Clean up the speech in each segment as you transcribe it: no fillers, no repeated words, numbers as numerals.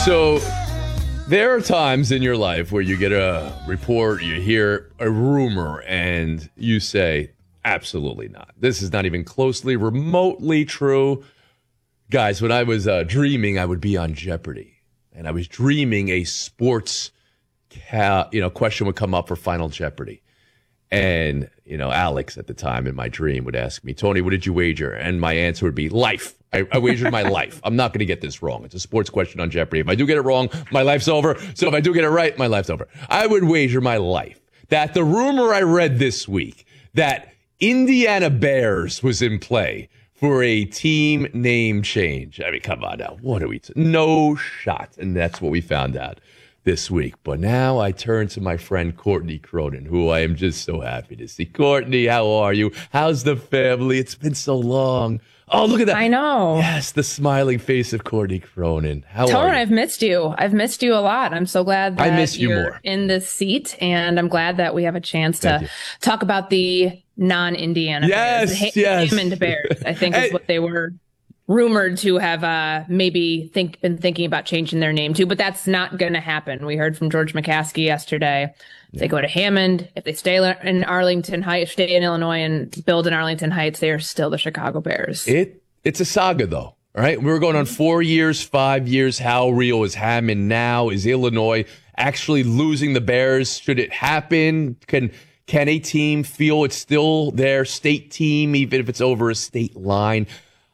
So there are times in your life where you get a report, you hear a rumor, and you say, absolutely not. This is not even closely, remotely true. Guys, when I was dreaming, I would be on Jeopardy. And I was dreaming a sports question would come up for Final Jeopardy. And, Alex at the time in my dream would ask me, Tony, what did you wager? And my answer would be life. I wagered my life. I'm not going to get this wrong. It's a sports question on Jeopardy. If I do get it wrong, my life's over. So if I do get it right, my life's over. I would wager my life that the rumor I read this week that Indiana Bears was in play for a team name change. I mean, come on now. What are we? No shot. And that's what we found out this week. But now I turn to my friend Courtney Cronin, who I am just so happy to see. Courtney, how are you? How's the family? It's been so long. Oh, look at that. I know. Yes, the smiling face of Courtney Cronin. How are you? I've missed you. I've missed you a lot. I'm so glad that I miss you you're more. in this seat, and I'm glad that we have a chance to talk about the non-Indiana Bears. Yes. Hammond Bears, I think is what they were rumored to have maybe been thinking about changing their name to, but that's not going to happen. We heard from George McCaskey yesterday. If they go to Hammond, if they stay in Arlington Heights, stay in Illinois and build in Arlington Heights, they are still the Chicago Bears. It's a saga, though. All right, we're going on 4 years, 5 years. How real is Hammond now? Is Illinois actually losing the Bears? Should it happen? Can a team feel it's still their state team, even if it's over a state line?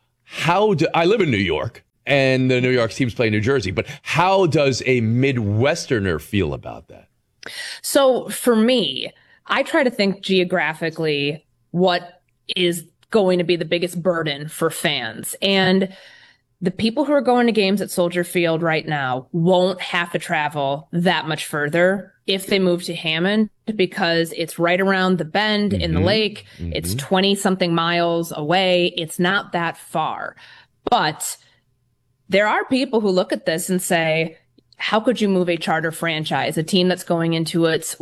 I live in New York, and the New York teams play New Jersey, but how does a Midwesterner feel about that? So for me, I try to think geographically what is going to be the biggest burden for fans. And the people who are going to games at Soldier Field right now won't have to travel that much further if they move to Hammond, because it's right around the bend in the lake. It's 20 something miles away. It's not that far. But there are people who look at this and say, how could you move a charter franchise, a team that's going into its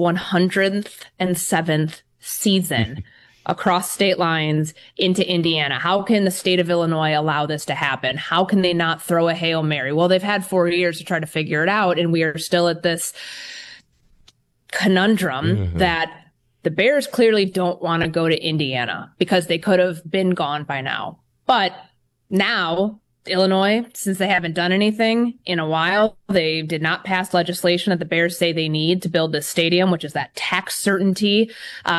107th season across state lines into Indiana? How can the state of Illinois allow this to happen? How can they not throw a Hail Mary? Well, they've had 4 years to try to figure it out, and we are still at this conundrum that the Bears clearly don't want to go to Indiana because they could have been gone by now. But now, Illinois, since they haven't done anything in a while, they did not pass legislation that the Bears say they need to build this stadium, which is that tax certainty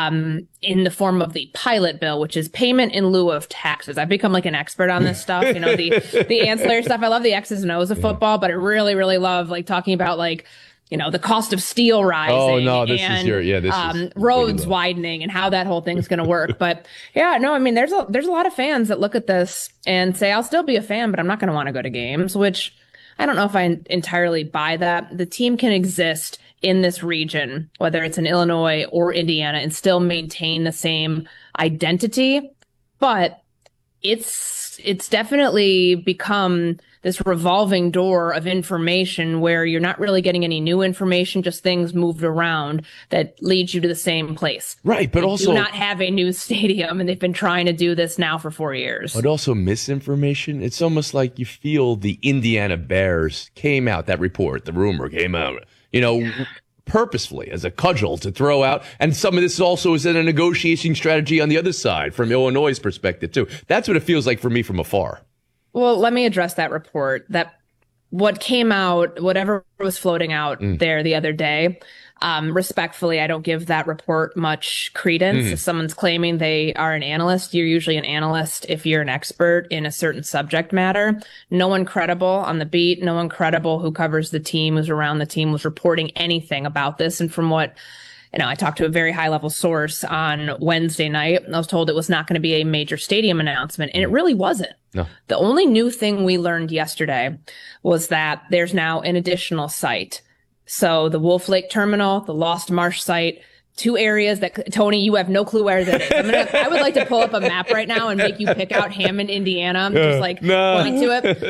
in the form of the pilot bill, which is payment in lieu of taxes. I've become like an expert on this stuff, the ancillary stuff. I love the X's and O's of football, but I really, really love talking about the cost of steel rising. Oh no, this is roads widening and how that whole thing's going to work. But there's a lot of fans that look at this and say, I'll still be a fan, but I'm not going to want to go to games, which I don't know if I entirely buy that. The team can exist in this region, whether it's in Illinois or Indiana, and still maintain the same identity. But it's definitely become this revolving door of information where you're not really getting any new information, just things moved around that leads you to the same place. Right, but also do not have a new stadium, and they've been trying to do this now for 4 years. But also misinformation. It's almost like you feel the Indiana Bears came out, that report, the rumor came out, purposefully as a cudgel to throw out. And some of this also is in a negotiation strategy on the other side from Illinois' perspective, too. That's what it feels like for me from afar. Well, let me address that report. That what came out, whatever was floating out there the other day, respectfully, I don't give that report much credence. If someone's claiming they are an analyst, you're usually an analyst if you're an expert in a certain subject matter. No one credible on the beat, no one credible who covers the team, who's around the team, was reporting anything about this. And from what I talked to a very high-level source on Wednesday night. I was told it was not going to be a major stadium announcement, and it really wasn't. No. The only new thing we learned yesterday was that there's now an additional site. So the Wolf Lake Terminal, the Lost Marsh site, two areas that, Tony, you have no clue where that is. I would like to pull up a map right now and make you pick out Hammond, Indiana, just point to it.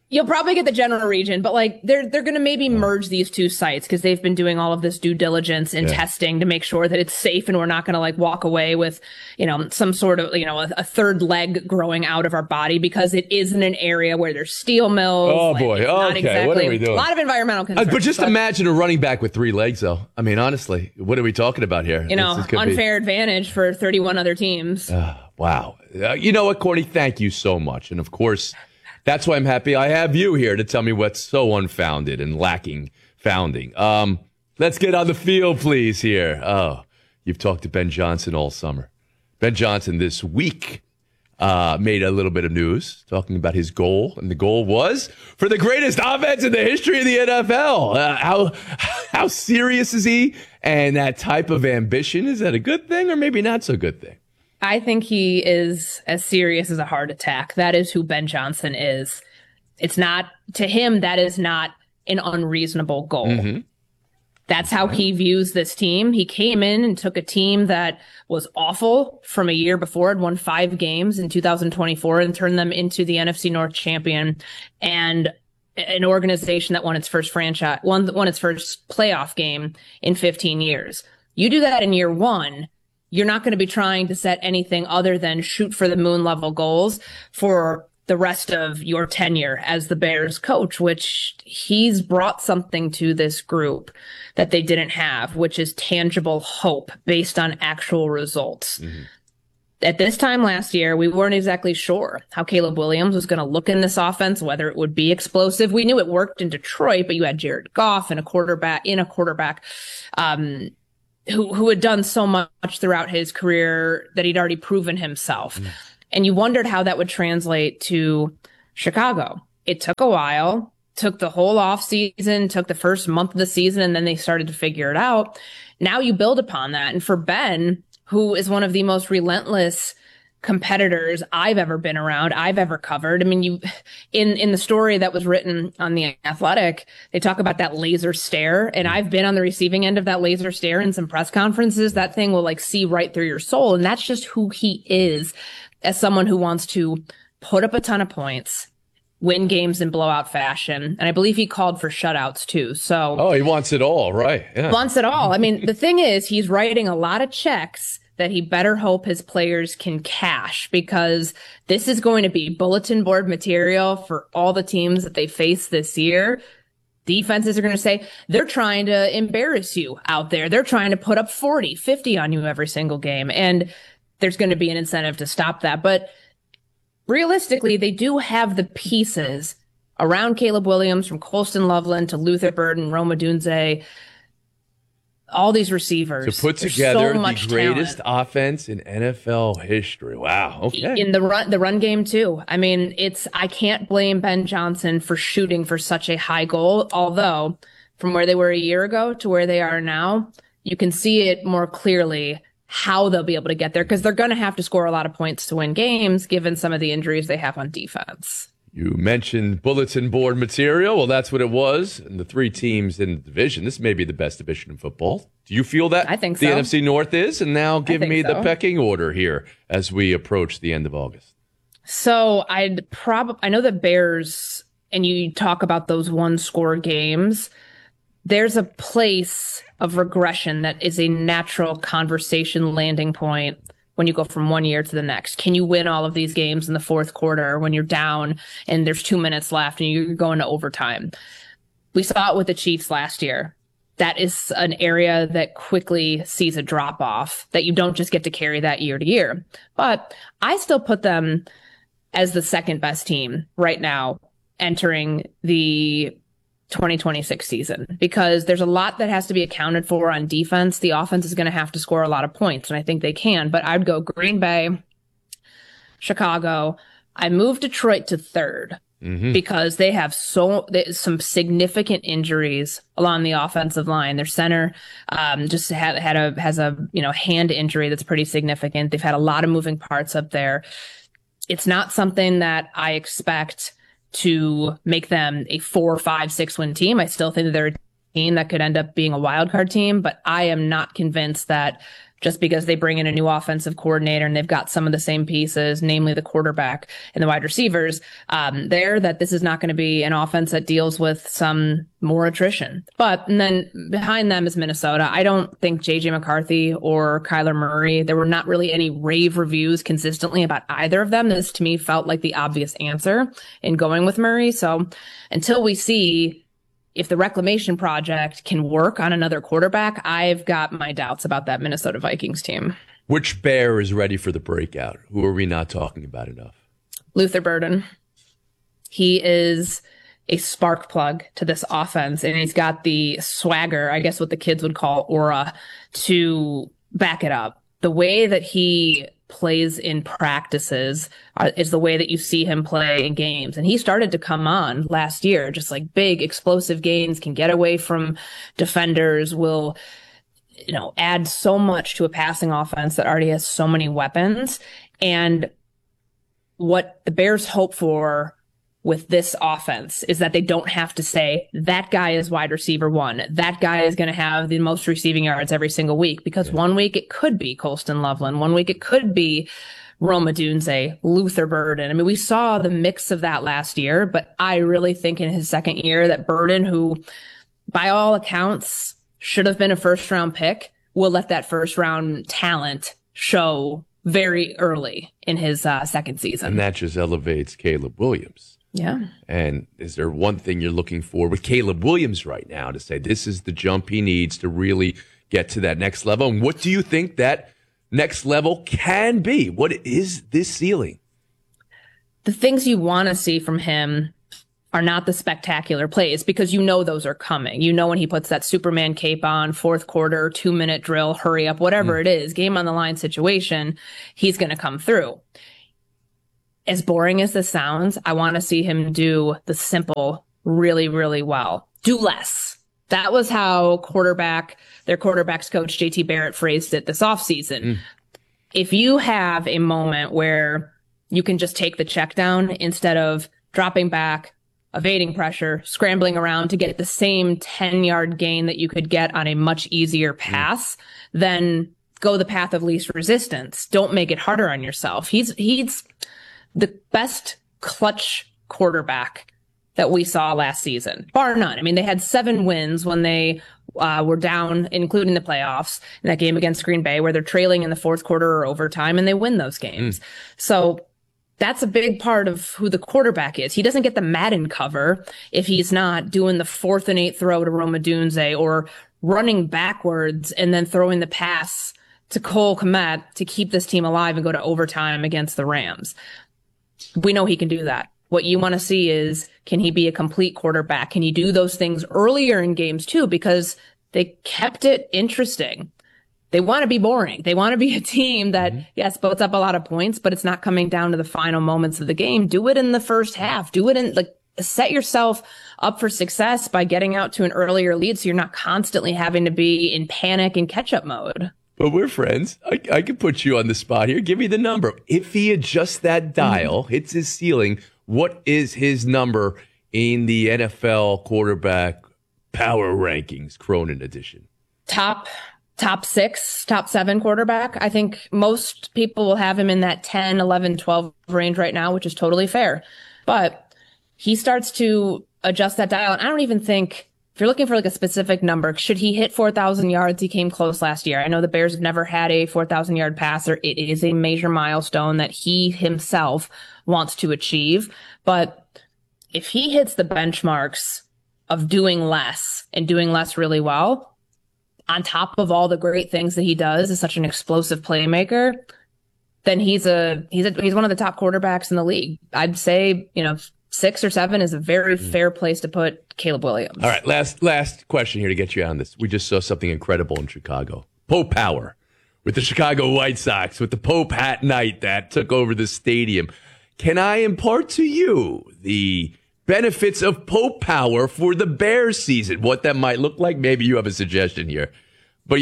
You'll probably get the general region, but like they're going to maybe merge these two sites because they've been doing all of this due diligence and testing to make sure that it's safe and we're not going to like walk away with, some sort of, a third leg growing out of our body because it is in an area where there's steel mills. Oh boy. Okay. What are we doing? A lot of environmental concerns. But just imagine a running back with 3 legs though. I mean, honestly, what are we talking about here? Unfair advantage for 31 other teams. Wow. You know what, Courtney? Thank you so much. And of course, that's why I'm happy I have you here to tell me what's so unfounded and lacking founding. Let's get on the field, please, here. Oh, you've talked to Ben Johnson all summer. Ben Johnson this week made a little bit of news talking about his goal, and the goal was for the greatest offense in the history of the NFL. How serious is he? And that type of ambition, is that a good thing or maybe not so good thing? I think he is as serious as a heart attack. That is who Ben Johnson is. It's not, to him, that is not an unreasonable goal. Mm-hmm. That's how he views this team. He came in and took a team that was awful from a year before, had won 5 games in 2024 and turned them into the NFC North champion and an organization that won its first won its first playoff game in 15 years. You do that in year 1. You're not going to be trying to set anything other than shoot for the moon level goals for the rest of your tenure as the Bears coach, which he's brought something to this group that they didn't have, which is tangible hope based on actual results. Mm-hmm. At this time last year, we weren't exactly sure how Caleb Williams was going to look in this offense, whether it would be explosive. We knew it worked in Detroit, but you had Jared Goff and a quarterback who had done so much throughout his career that he'd already proven himself. Mm. And you wondered how that would translate to Chicago. It took a while, took the whole off season, took the first month of the season, and then they started to figure it out. Now you build upon that. And for Ben, who is one of the most relentless competitors I've ever been around, I've ever covered. I mean, in the story that was written on The Athletic, they talk about that laser stare, and I've been on the receiving end of that laser stare in some press conferences. That thing will like see right through your soul. And that's just who he is as someone who wants to put up a ton of points, win games in blowout fashion. And I believe he called for shutouts too. So, he wants it all, right? Yeah. Wants it all. I mean, the thing is, he's writing a lot of checks that he better hope his players can cash, because this is going to be bulletin board material for all the teams that they face this year. Defenses are going to say, they're trying to embarrass you out there. They're trying to put up 40, 50 on you every single game. And there's going to be an incentive to stop that. But realistically, they do have the pieces around Caleb Williams, from Colston Loveland to Luther Burden, Rome Odunze, all these receivers. To put together the greatest offense in NFL history. Wow. Okay. In the run game too. I mean, I can't blame Ben Johnson for shooting for such a high goal, although from where they were a year ago to where they are now, you can see it more clearly how they'll be able to get there, because they're going to have to score a lot of points to win games given some of the injuries they have on defense. You mentioned bulletin board material. Well, that's what it was. And the 3 teams in the division, this may be the best division in football. Do you feel that? I think the so. NFC North is? And now give me the pecking order here as we approach the end of August. So I know the Bears, and you talk about those 1-score games, there's a place of regression that is a natural conversation landing point when you go from one year to the next. Can you win all of these games in the fourth quarter when you're down and there's 2 minutes left and you're going to overtime? We saw it with the Chiefs last year. That is an area that quickly sees a drop off that you don't just get to carry that year to year. But I still put them as the second best team right now entering the 2026 season, because there's a lot that has to be accounted for on defense. The offense is going to have to score a lot of points, and I think they can. But I'd go Green Bay, Chicago. I moved Detroit to third because they have some significant injuries along the offensive line. Their center just has a hand injury that's pretty significant. They've had a lot of moving parts up there. It's not something that I expect to make them a 4, 5, 6 win team. I still think that they're a team that could end up being a wild card team, but I am not convinced that just because they bring in a new offensive coordinator and they've got some of the same pieces, namely the quarterback and the wide receivers that this is not going to be an offense that deals with some more attrition. And then behind them is Minnesota. I don't think JJ McCarthy or Kyler Murray, there were not really any rave reviews consistently about either of them. This to me felt like the obvious answer in going with Murray. So until we see if the reclamation project can work on another quarterback, I've got my doubts about that Minnesota Vikings team. Which Bear is ready for the breakout? Who are we not talking about enough? Luther Burden. He is a spark plug to this offense, and he's got the swagger, I guess what the kids would call aura, to back it up. The way that he plays in practices is the way that you see him play in games. And he started to come on last year, just like big explosive gains, can get away from defenders, will, add so much to a passing offense that already has so many weapons. And what the Bears hope for with this offense is that they don't have to say that guy is wide receiver one. That guy is going to have the most receiving yards every single week, because one week it could be Colston Loveland. One week it could be Rome Odunze, Luther Burden. I mean, we saw the mix of that last year, but I really think in his second year that Burden, who by all accounts should have been a first round pick, will let that first round talent show very early in his second season. And that just elevates Caleb Williams. Yeah. And is there one thing you're looking for with Caleb Williams right now to say this is the jump he needs to really get to that next level? And what do you think that next level can be? What is this ceiling? The things you want to see from him are not the spectacular plays, because those are coming. When he puts that Superman cape on, fourth quarter, 2-minute drill, hurry up, whatever it is, game on the line situation, he's going to come through. As boring as this sounds, I want to see him do the simple really, really well. Do less. That was how their quarterback's coach, JT Barrett, phrased it this offseason. If you have a moment where you can just take the check down instead of dropping back, evading pressure, scrambling around to get the same 10-yard gain that you could get on a much easier pass, then go the path of least resistance. Don't make it harder on yourself. He's the best clutch quarterback that we saw last season, bar none. I mean, they had 7 wins when they were down, including the playoffs, in that game against Green Bay, where they're trailing in the fourth quarter or overtime, and they win those games. So that's a big part of who the quarterback is. He doesn't get the Madden cover if he's not doing the 4th and 8 throw to Rome Odunze, or running backwards and then throwing the pass to Cole Kmet to keep this team alive and go to overtime against the Rams. We know he can do that. What you want to see is, can he be a complete quarterback? Can he do those things earlier in games too? Because they kept it interesting. They want to be boring. They want to be a team that, yes, puts up a lot of points, but it's not coming down to the final moments of the game. Do it in the first half. Do it set yourself up for success by getting out to an earlier lead, so you're not constantly having to be in panic and catch-up mode. But we're friends. I could put you on the spot here. Give me the number. If he adjusts that dial, hits his ceiling, what is his number in the NFL quarterback power rankings, Cronin edition? Top 6, top 7 quarterback. I think most people will have him in that 10, 11, 12 range right now, which is totally fair. But he starts to adjust that dial. And I don't even think, if you're looking for a specific number, should he hit 4,000 yards? He came close last year. I know the Bears have never had a 4,000 yard passer. It is a major milestone that he himself wants to achieve. But if he hits the benchmarks of doing less and doing less really well, on top of all the great things that he does as such an explosive playmaker, then he's one of the top quarterbacks in the league. I'd say, 6 or 7 is a very fair place to put Caleb Williams. All right, last question here to get you on this. We just saw something incredible in Chicago. Pope Power with the Chicago White Sox, with the Pope hat night that took over the stadium. Can I impart to you the benefits of Pope Power for the Bears season? What that might look like? Maybe you have a suggestion here. But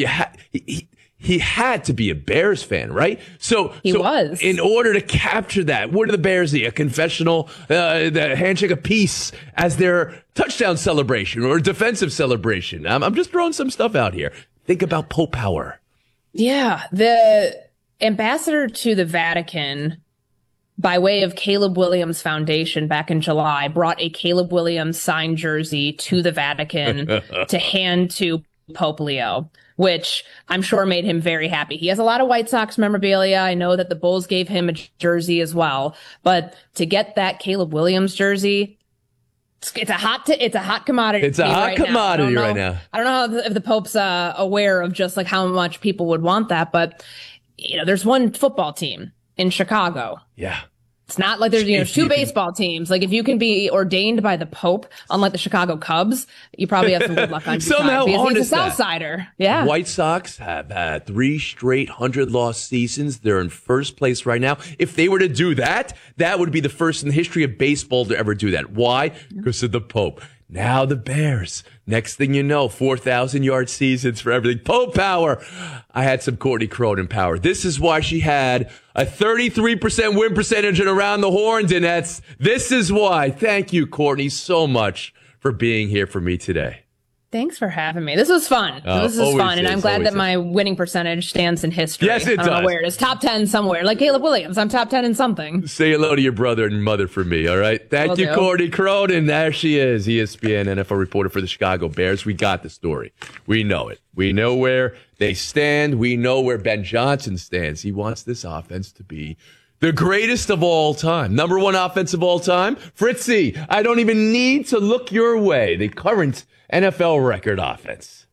he had to be a Bears fan, right? So he was. In order to capture that, what are the Bears need? A confessional, the handshake of peace as their touchdown celebration or defensive celebration? I'm just throwing some stuff out here. Think about Pope Power. Yeah, the ambassador to the Vatican, by way of Caleb Williams Foundation back in July, brought a Caleb Williams signed jersey to the Vatican to hand to Pope Leo, which I'm sure made him very happy. He has a lot of White Sox memorabilia. I know that the Bulls gave him a jersey as well, but to get that Caleb Williams jersey, it's a hot commodity. It's a hot commodity right now. I don't know if the Pope's aware of just like how much people would want that, but there's one football team in Chicago. Yeah. It's not like there's two baseball teams. Like if you can be ordained by the Pope, unlike the Chicago Cubs, you probably have some good luck on your Somehow side because he's a that. Southsider. Yeah. White Sox have had 3 straight 100-loss seasons. They're in first place right now. If they were to do that, that would be the first in the history of baseball to ever do that. Why? Because of the Pope. Now the Bears. Next thing you know, 4,000-yard seasons for everything. Pope power. I had some Courtney Cronin power. This is why she had a 33% win percentage and around the horn, Dinettes. This is why. Thank you, Courtney, so much for being here for me today. Thanks for having me. This was fun. This was fun, and I'm glad that my winning percentage stands in history. Yes, it does. I don't know where it is. Top 10 somewhere. Like Caleb Williams, I'm top 10 in something. Say hello to your brother and mother for me, all right? Thank you, Courtney Cronin. There she is, ESPN NFL reporter for the Chicago Bears. We got the story. We know it. We know where they stand. We know where Ben Johnson stands. He wants this offense to be the greatest of all time. Number 1 offense of all time. Fritzy, I don't even need to look your way. The current NFL record offense.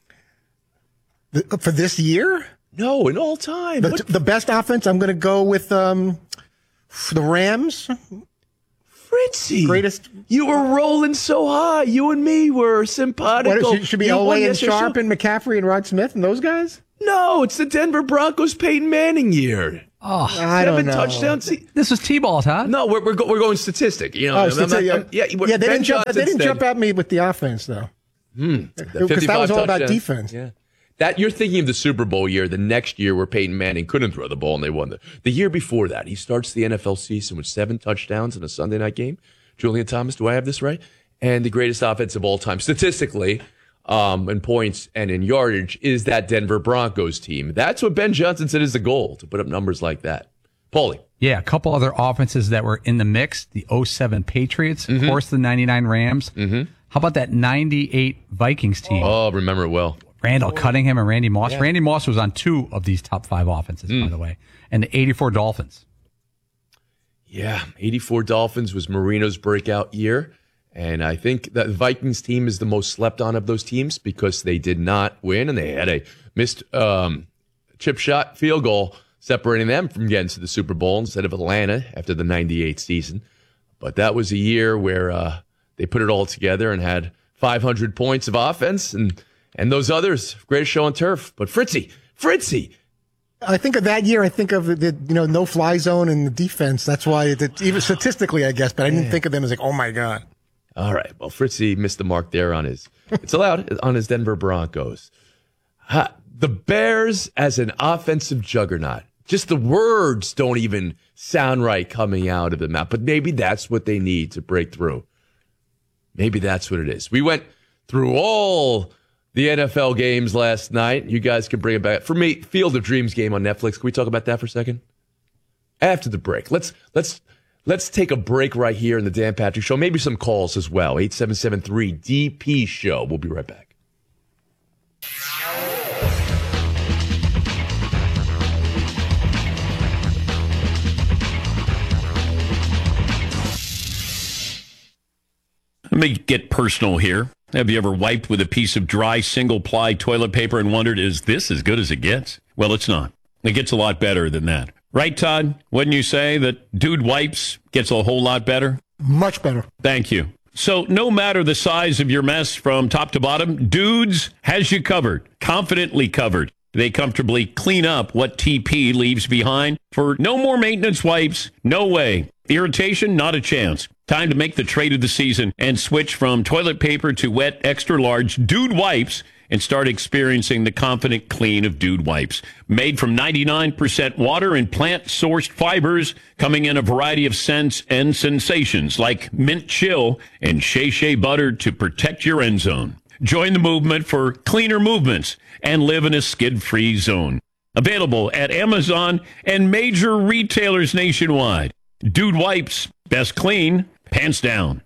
For this year? No, in all time. The best offense, I'm going to go with the Rams. Fritzy. Greatest. You were rolling so high. You and me were simpatico. What, should be Elway and Sharp and McCaffrey and Rod Smith and those guys? No, it's the Denver Broncos Peyton Manning year. Oh, I don't know. 7 touchdowns. This was T-ball, Todd. No, we're going statistic. They didn't jump at me with the offense though. Because that was all about defense. Yeah. That you're thinking of the Super Bowl year, the next year where Peyton Manning couldn't throw the ball and they won the year before that. He starts the NFL season with 7 touchdowns in a Sunday night game. Julian Thomas, do I have this right? And the greatest offense of all time statistically, in points and in yardage, is that Denver Broncos team. That's what Ben Johnson said is the goal, to put up numbers like that. Paulie. Yeah, a couple other offenses that were in the mix. The 07 Patriots, of course, the 99 Rams. Mm-hmm. How about that 98 Vikings team? Oh, remember it well. Randall Cunningham and Randy Moss. Yeah. Randy Moss was on 2 of these top 5 offenses, by the way. And the 84 Dolphins. Yeah, 84 Dolphins was Marino's breakout year. And I think that Vikings team is the most slept on of those teams because they did not win and they had a missed chip shot field goal separating them from getting to the Super Bowl instead of Atlanta after the 98 season. But that was a year where they put it all together and had 500 points of offense and those others. Greatest show on turf. But Fritzy. I think of that year. I think of the no fly zone and the defense. That's why even statistically, I guess. But I didn't think of them as like, oh my god. All right. Well, Fritzy missed the mark there on his. It's allowed on his Denver Broncos. The Bears as an offensive juggernaut. Just the words don't even sound right coming out of the mouth. But maybe that's what they need to break through. Maybe that's what it is. We went through all the NFL games last night. You guys can bring it back. For me, Field of Dreams game on Netflix. Can we talk about that for a second? After the break. Let's take a break right here in the Dan Patrick Show. Maybe some calls as well. 8773-DP Show. We'll be right back. Let me get personal here. Have you ever wiped with a piece of dry single-ply toilet paper and wondered, is this as good as it gets? Well, it's not. It gets a lot better than that. Right, Todd? Wouldn't you say that Dude Wipes gets a whole lot better? Much better. Thank you. So no matter the size of your mess from top to bottom, Dudes has you covered, confidently covered. They comfortably clean up what TP leaves behind for no more maintenance wipes. No way. Irritation, not a chance. Time to make the trade of the season and switch from toilet paper to wet, extra large Dude Wipes and start experiencing the confident clean of Dude Wipes. Made from 99% water and plant-sourced fibers, coming in a variety of scents and sensations like mint chill and shea butter to protect your end zone. Join the movement for cleaner movements and live in a skid-free zone. Available at Amazon and major retailers nationwide. Dude Wipes, best clean, pants down.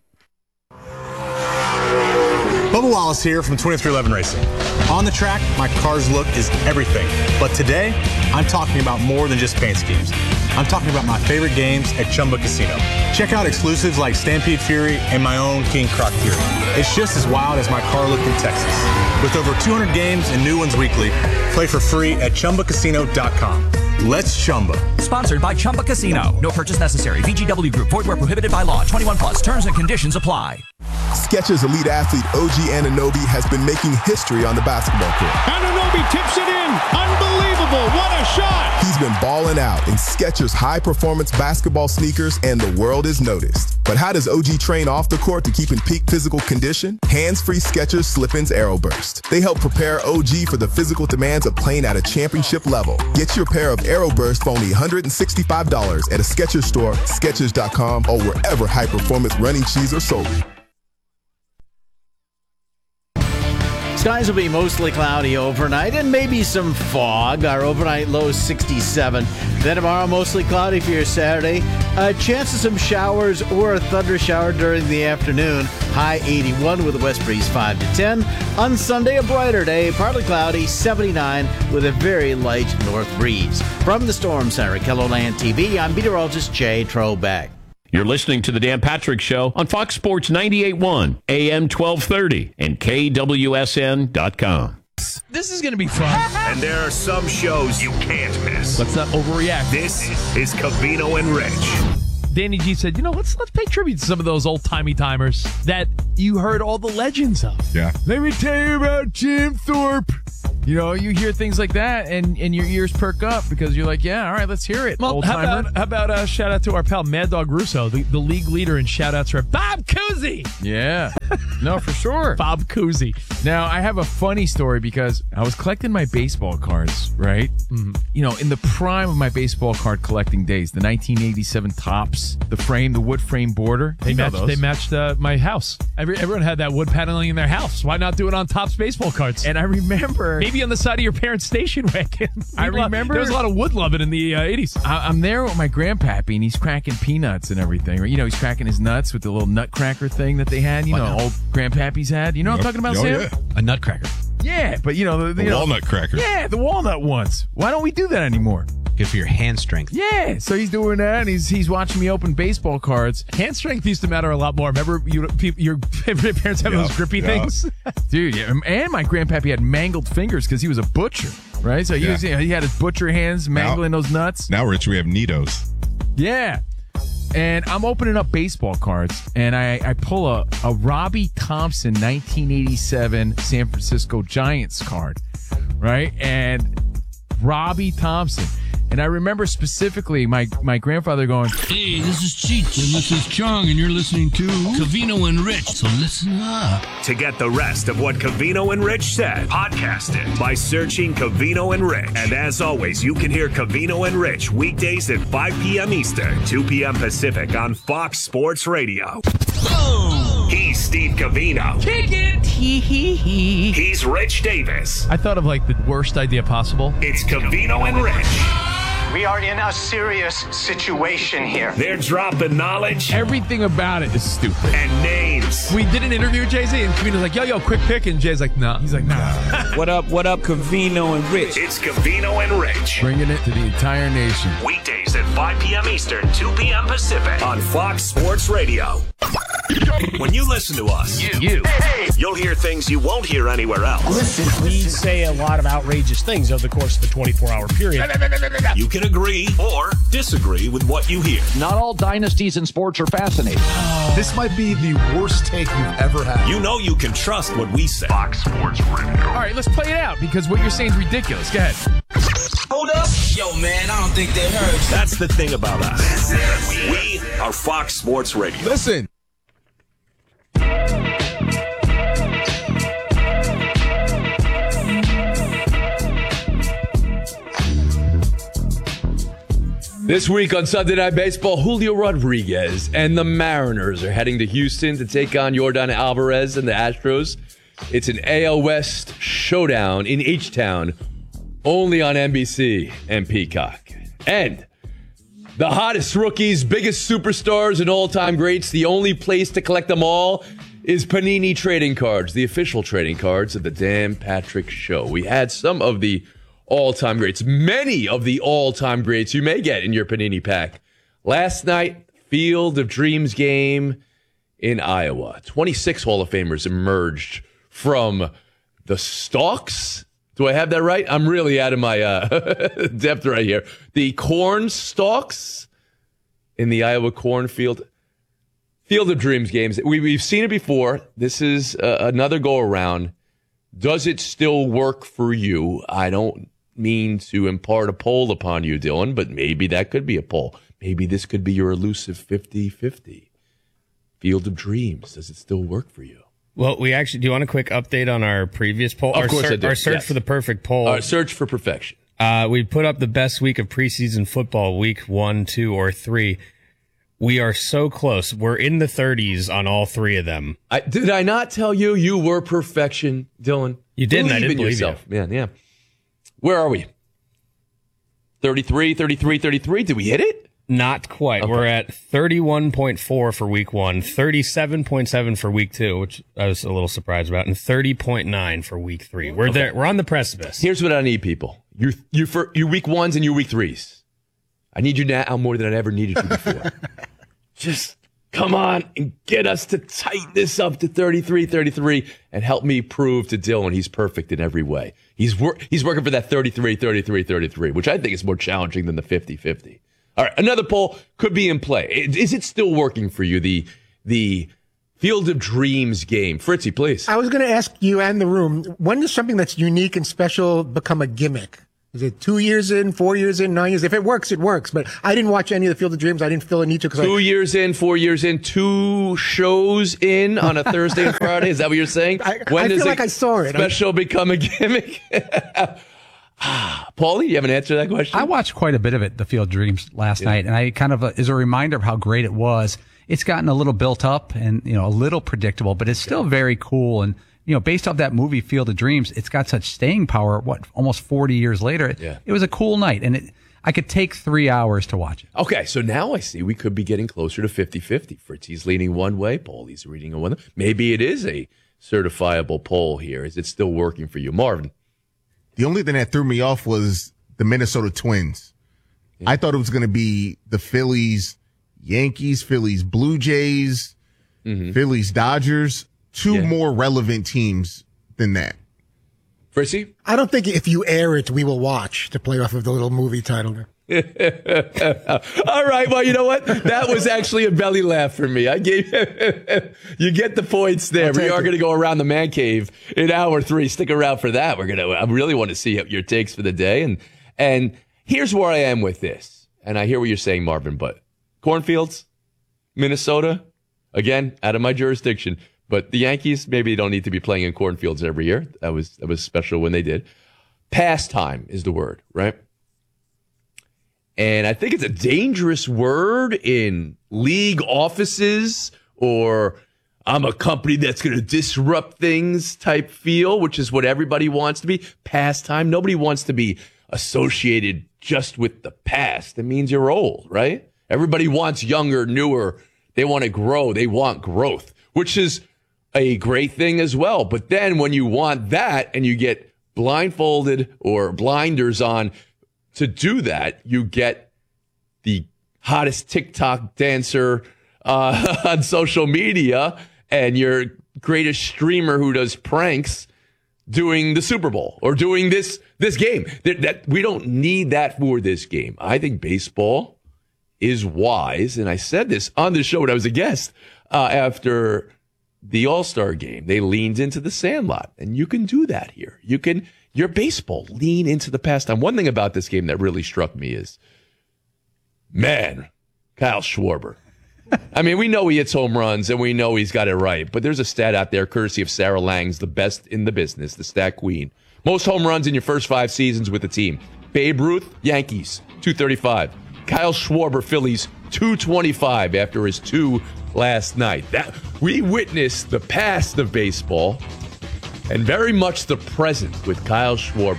Bubba Wallace here from 2311 Racing. On the track, my car's look is everything. But today, I'm talking about more than just paint schemes. I'm talking about my favorite games at Chumba Casino. Check out exclusives like Stampede Fury and my own King Croc Fury. It's just as wild as my car look in Texas. With over 200 games and new ones weekly, play for free at ChumbaCasino.com. Let's Chumba. Sponsored by Chumba Casino. No purchase necessary. VGW Group. Void where prohibited by law. 21 plus. Terms and conditions apply. Skechers elite athlete OG Anunoby has been making history on the basketball court. Anunoby tips it in. Unbelievable. What a shot. He's been balling out in Skechers high-performance basketball sneakers, and the world is noticed. But how does OG train off the court to keep in peak physical condition? Hands-free Skechers Slip-ins Aeroburst. They help prepare OG for the physical demands of playing at a championship level. Get your pair of Aeroburst for only $165 at a Skechers store, Skechers.com, or wherever high-performance running shoes are sold. Skies will be mostly cloudy overnight and maybe some fog. Our overnight low is 67. Then tomorrow, mostly cloudy for your Saturday. A chance of some showers or a thunder shower during the afternoon. High 81 with a west breeze 5 to 10. On Sunday, a brighter day, partly cloudy, 79 with a very light north breeze. From the Storm Center at KELOLAND TV, I'm meteorologist Jay Trobeck. You're listening to The Dan Patrick Show on Fox Sports 98.1, AM 1230, and KWSN.com. This is going to be fun. And there are some shows you can't miss. Let's not overreact. This is Covino and Rich. Danny G said, let's pay tribute to some of those old-timey timers that you heard all the legends of. Yeah. Let me tell you about Jim Thorpe. You hear things like that, and your ears perk up because you're like, yeah, all right, let's hear it. Well, how about shout out to our pal Mad Dog Russo, the league leader in shout outs for Bob Cousy. Yeah. No, for sure. Bob Cousy. Now, I have a funny story because I was collecting my baseball cards, right? Mm-hmm. In the prime of my baseball card collecting days, the 1987 Topps, the wood frame border. They matched my house. Everyone had that wood paneling in their house. Why not do it on Topps baseball cards? And I remember... Maybe on the side of your parents' station wagon. I remember... There was a lot of wood loving in the 80s. I'm there with my grandpappy, and he's cracking peanuts and everything. He's cracking his nuts with the little nutcracker thing that they had. Old grandpappies had. You know what I'm talking about, Sam? Yeah. A nutcracker. Yeah, but the walnut cracker. Yeah, the walnut ones. Why don't we do that anymore? Good for your hand strength. Yeah, so he's doing that, and he's watching me open baseball cards. Hand strength used to matter a lot more. Remember, your parents having those grippy things? Dude, yeah. And my grandpappy had mangled fingers because he was a butcher, right? So he had his butcher hands mangling those nuts. Now, Rich, we have Nitos. Yeah. And I'm opening up baseball cards, and I pull a Robbie Thompson 1987 San Francisco Giants card, right? And Robbie Thompson. And I remember specifically my grandfather going, "Hey, this is Cheech, and this is Chong, and you're listening to Covino and Rich, so listen up." To get the rest of what Covino and Rich said, podcast it by searching Covino and Rich. And as always, you can hear Covino and Rich weekdays at 5 p.m. Eastern, 2 p.m. Pacific on Fox Sports Radio. He's Steve Covino. Kick it! He's Rich Davis. I thought of the worst idea possible. It's Covino and Rich. We are in a serious situation here. They're dropping knowledge. Everything about it is stupid. And names. We did an interview with Jay-Z, and Covino's like, yo, quick pick. And Jay's like, nah. He's like, nah. What up, Covino and Rich? It's Covino and Rich. Bringing it to the entire nation. Weekdays at 5 p.m. Eastern, 2 p.m. Pacific on Fox Sports Radio. When you listen to us, you'll hear things you won't hear anywhere else. Listen. We say a lot of outrageous things over the course of a 24-hour period. You can agree or disagree with what you hear. Not all dynasties in sports are fascinating. This might be the worst take you've ever had. You know you can trust what we say. Fox Sports Radio. All right, let's play it out because what you're saying is ridiculous. Go ahead. Hold up. Yo, man, I don't think they heard you. That's the thing about us. We are Fox Sports Radio. Listen. This week on Sunday Night Baseball, Julio Rodriguez and the Mariners are heading to Houston to take on Yordan Alvarez and the Astros. It's an AL West showdown in H-Town. only on NBC and Peacock. And the hottest rookies, biggest superstars, and all-time greats, the only place to collect them all is Panini Trading Cards, the official trading cards of the Dan Patrick Show. We had some of the all-time greats, many of the all-time greats you may get in your Panini pack. Last night, Field of Dreams game in Iowa. 26 Hall of Famers emerged from the stalks. Do I have that right? I'm really out of my depth right here. The corn stalks in the Iowa cornfield. Field of Dreams games. We've seen it before. This is another go-around. Does it still work for you? I don't mean to impart a poll upon you, Dylan, but maybe that could be a poll. Maybe this could be your elusive 50-50. Field of Dreams. Does it still work for you? Well, do you want a quick update on our previous poll? Of course I do. Our search for the perfect poll. Our search for perfection. We put up the best week of preseason football, week 1, 2, or 3. We are so close. We're in the 30s on all three of them. Did I not tell you you were perfection, Dylan? You didn't. I didn't believe yourself. You. Man, yeah. Where are we? 33. Did we hit it? Not quite. Okay. We're at 31.4 for week 1, 37.7 for week 2, which I was a little surprised about, and 30.9 for week 3. We're there. We're on the precipice. Here's what I need, people. You for your week 1s and your week 3s. I need you now more than I ever needed you before. Just come on and get us to tighten this up to 33 and help me prove to Dylan he's perfect in every way. He's working for that 33, which I think is more challenging than the 50-50. All right, another poll could be in play. Is it still working for you, the Field of Dreams game? Fritzy, please. I was going to ask you and the room, when does something that's unique and special become a gimmick? Is it 2 years in, 4 years in, 9 years? If it works, it works. But I didn't watch any of the Field of Dreams. I didn't feel a need to. 2 years in, 4 years in, 2 shows in on a Thursday and Friday. Is that what you're saying? When does I saw it. Special become a gimmick? Paulie, you have an answer to that question? I watched quite a bit of it, the Field of Dreams, last night, and I kind of, as a reminder of how great it was, it's gotten a little built up and, a little predictable, but it's still very cool. And, based off that movie, Field of Dreams, it's got such staying power, almost 40 years later. It was a cool night, and I could take 3 hours to watch it. Okay, so now I see we could be getting closer to 50-50. Fritzy's leaning one way, Paulie's reading one way. Maybe it is a certifiable poll here. Is it still working for you? Marvin? The only thing that threw me off was the Minnesota Twins. I thought it was going to be the Phillies, Yankees, Phillies, Blue Jays, Phillies, Dodgers. Two more relevant teams than that. Fritzy? I don't think if you air it, we will watch, to play off of the little movie title. All right. Well, you know what? That was actually a belly laugh for me. I gave you get the points there. We are going to go around the man cave in hour 3. Stick around for that. I really want to see your takes for the day. And here's where I am with this. And I hear what you're saying, Marvin, but cornfields, Minnesota, again, out of my jurisdiction. But the Yankees, maybe they don't need to be playing in cornfields every year. That was special when they did. Pastime is the word, right? And I think it's a dangerous word in league offices, or I'm a company that's going to disrupt things type feel, which is what everybody wants to be. Pastime. Nobody wants to be associated just with the past. It means you're old, right? Everybody wants younger, newer. They want to grow. They want growth, which is a great thing as well. But then when you want that and you get blindfolded or blinders on to do that, you get the hottest TikTok dancer on social media and your greatest streamer who does pranks doing the Super Bowl or doing this game. That we don't need that for this game. I think baseball is wise, and I said this on the show when I was a guest after the All-Star game. They leaned into the Sandlot, and you can do that here. Your baseball, lean into the pastime. One thing about this game that really struck me is, man, Kyle Schwarber. I mean, we know he hits home runs, and we know he's got it right, but there's a stat out there, courtesy of Sarah Langs, the best in the business, the stat queen. Most home runs in your first 5 seasons with the team. Babe Ruth, Yankees, 235. Kyle Schwarber, Phillies, 225 after his 2 last night. That we witnessed the past of baseball and very much the present with Kyle Schwarber.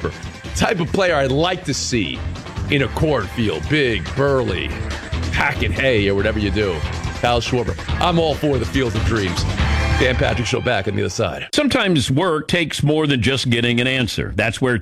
type of player I like to see in a cornfield. Big, burly, hacking hay or whatever you do. Kyle Schwarber. I'm all for the Field of Dreams. Dan Patrick Show back on the other side. Sometimes work takes more than just getting an answer. That's where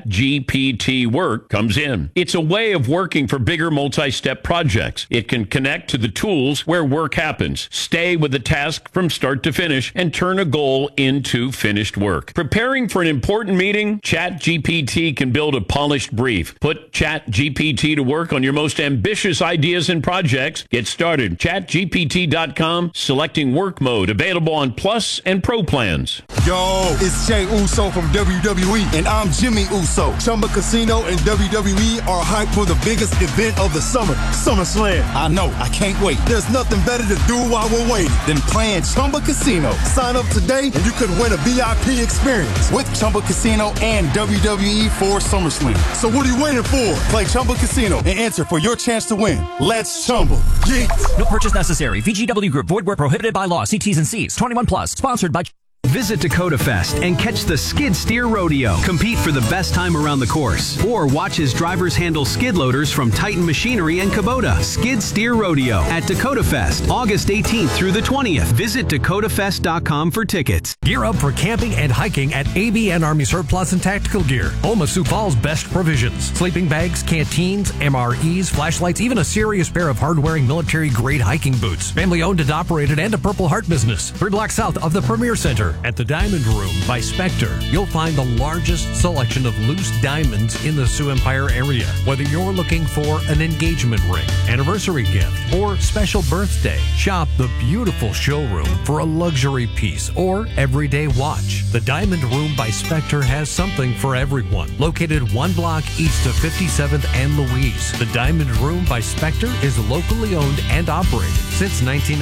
ChatGPT Work comes in. It's a way of working for bigger multi-step projects. It can connect to the tools where work happens, stay with the task from start to finish, and turn a goal into finished work. Preparing for an important meeting, ChatGPT can build a polished brief. Put ChatGPT to work on your most ambitious ideas and projects. Get started. ChatGPT.com, selecting work mode, available on Plus and Pro plans. Yo, it's Jey Uso from WWE, and I'm Jimmy Uso. Chumba Casino and WWE are hyped for the biggest event of the summer, SummerSlam. I know, I can't wait. There's nothing better to do while we're waiting than playing Chumba Casino. Sign up today and you could win a VIP experience with Chumba Casino and WWE for SummerSlam. So what are you waiting for? Play Chumba Casino and enter for your chance to win. Let's Chumba. Yeah. No purchase necessary. VGW Group. Void where prohibited by law. See T's and C's. 21 plus. Sponsored by... Visit Dakota Fest and catch the Skid Steer Rodeo. Compete for the best time around the course. Or watch as drivers handle skid loaders from Titan Machinery and Kubota. Skid Steer Rodeo at Dakota Fest, August 18th through the 20th. Visit dakotafest.com for tickets. Gear up for camping and hiking at ABN Army Surplus and Tactical Gear. Home of Sioux Falls' best provisions. Sleeping bags, canteens, MREs, flashlights, even a serious pair of hard-wearing military-grade hiking boots. Family owned and operated and a Purple Heart business. 3 blocks south of the Premier Center. At the Diamond Room by Spectre, you'll find the largest selection of loose diamonds in the Sioux Empire area. Whether you're looking for an engagement ring, anniversary gift, or special birthday, shop the beautiful showroom for a luxury piece or everyday watch. The Diamond Room by Spectre has something for everyone. Located 1 block east of 57th and Louise, the Diamond Room by Spectre is locally owned and operated since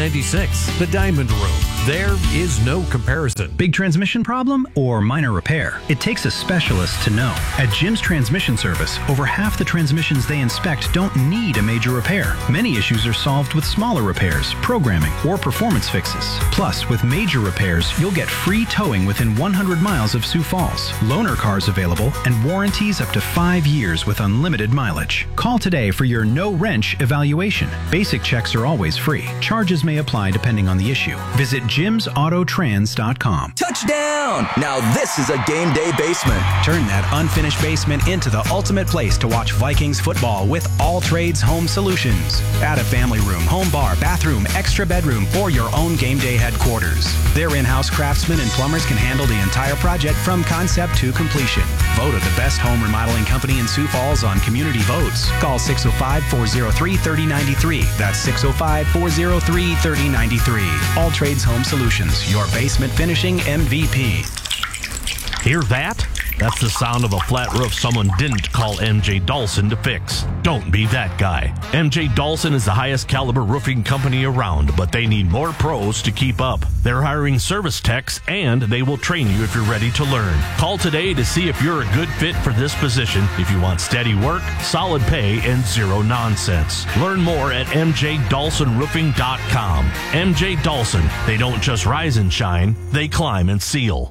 1996. The Diamond Room. There is no comparison. Big transmission problem or minor repair? It takes a specialist to know. At Jim's Transmission Service, over half the transmissions they inspect don't need a major repair. Many issues are solved with smaller repairs, programming, or performance fixes. Plus, with major repairs, you'll get free towing within 100 miles of Sioux Falls, loaner cars available, and warranties up to 5 years with unlimited mileage. Call today for your no-wrench evaluation. Basic checks are always free. Charges may apply depending on the issue. Visit jimsautotrans.com. Touchdown! Now this is a game day basement. Turn that unfinished basement into the ultimate place to watch Vikings football with All Trades Home Solutions. Add a family room, home bar, bathroom, extra bedroom, or your own game day headquarters. Their in-house craftsmen and plumbers can handle the entire project from concept to completion. Voted the best home remodeling company in Sioux Falls on Community Votes. Call 605-403-3093. That's 605-403-3093. All Trades Home Solutions, your basement finishing MVP. Hear that? That's the sound of a flat roof someone didn't call MJ Dawson to fix. Don't be that guy. MJ Dawson is the highest caliber roofing company around, but they need more pros to keep up. They're hiring service techs, and they will train you if you're ready to learn. Call today to see if you're a good fit for this position if you want steady work, solid pay, and zero nonsense. Learn more at mjdawsonroofing.com. MJ Dawson, they don't just rise and shine, they climb and seal.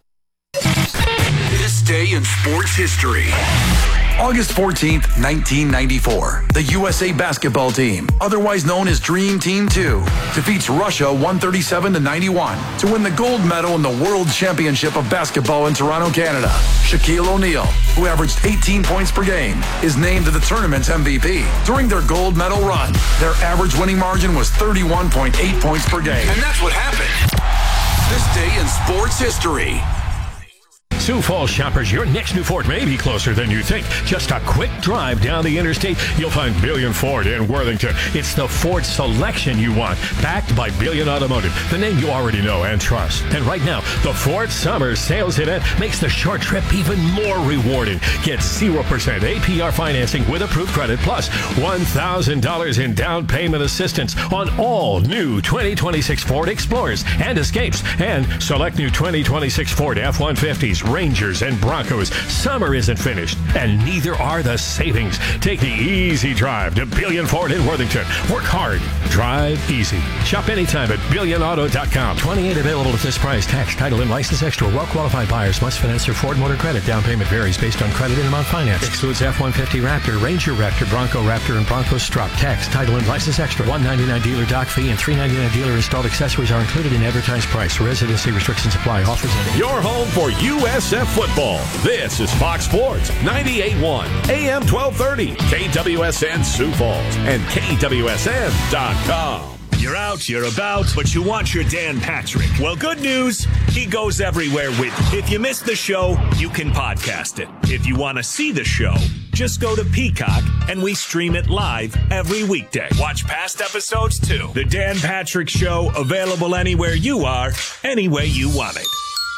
This day in sports history. August 14th, 1994. The USA basketball team, otherwise known as Dream Team 2, defeats Russia 137-91 to win the gold medal in the World Championship of Basketball in Toronto, Canada. Shaquille O'Neal, who averaged 18 points per game, is named the tournament's MVP. During their gold medal run, their average winning margin was 31.8 points per game. And that's what happened. This day in sports history. Sioux Falls shoppers, your next new Ford may be closer than you think. Just a quick drive down the interstate, you'll find Billion Ford in Worthington. It's the Ford selection you want, backed by Billion Automotive, the name you already know and trust. And right now, the Ford Summer Sales Event makes the short trip even more rewarding. Get 0% APR financing with approved credit, plus $1,000 in down payment assistance on all new 2026 Ford Explorers and Escapes, and select new 2026 Ford F-150s, Rangers and Broncos. Summer isn't finished, and neither are the savings. Take the easy drive to Billion Ford in Worthington. Work hard. Drive easy. Shop anytime at BillionAuto.com. 28 available at this price. Tax, title, and license extra. Well-qualified buyers must finance their Ford Motor Credit. Down payment varies based on credit and amount financed. Excludes F-150 Raptor, Ranger Raptor, Bronco Raptor, and Bronco Strut. Tax, title, and license extra. $199 dealer dock fee and $399 dealer installed accessories are included in advertised price. Residency restrictions apply. Offers ending. Your home for USF football. This is Fox Sports 98.1 AM 1230 KWSN Sioux Falls and KWSN.com. You're out, you're about, but you want your Dan Patrick. Well, good news, he goes everywhere with you. If you missed the show, you can podcast it. If you want to see the show, just go to Peacock and we stream it live every weekday. Watch past episodes too. The Dan Patrick Show, available anywhere you are, any way you want it.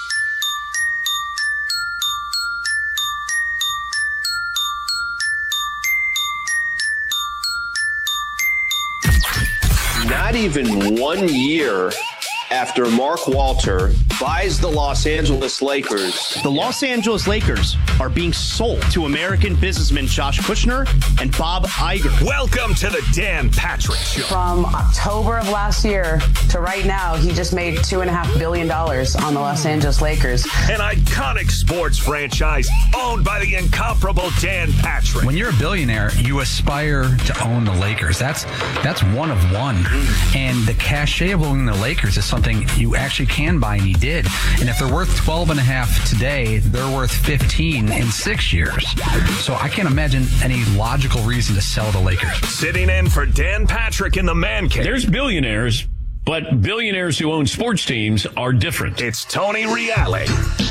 Not even 1 year after Mark Walter buys the Los Angeles Lakers. The Los Angeles Lakers are being sold to American businessmen Josh Kushner and Bob Iger. Welcome to the Dan Patrick Show. From October of last year to right now, he just made $2.5 billion on the Los Angeles Lakers. An iconic sports franchise owned by the incomparable Dan Patrick. When you're a billionaire, you aspire to own the Lakers. That's one of one. And the cachet of owning the Lakers is something you actually can buy, and he did. And if they're worth 12.5 today, they're worth 15 in 6 years. So I can't imagine any logical reason to sell the Lakers. Sitting in for Dan Patrick in the Man Cave. There's billionaires, but billionaires who own sports teams are different. It's Tony Reale.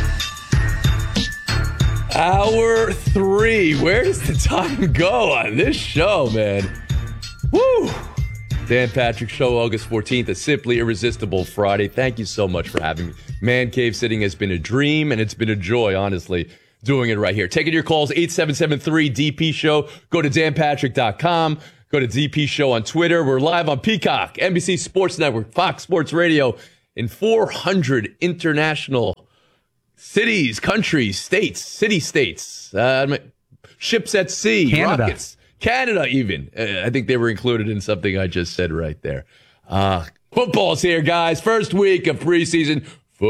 Hour 3. Where does the time go on this show, man? Woo! Dan Patrick Show, August 14th, a simply irresistible Friday. Thank you so much for having me. Man Cave sitting has been a dream, and it's been a joy, honestly, doing it right here. Taking your calls, 8773-DP Show. Go to danpatrick.com. Go to DP Show on Twitter. We're live on Peacock, NBC Sports Network, Fox Sports Radio, in 400 international cities, countries, states, city-states, ships at sea, Canada. Rockets. Canada, even. I think they were included in something I just said right there. Football's here, guys. First week of preseason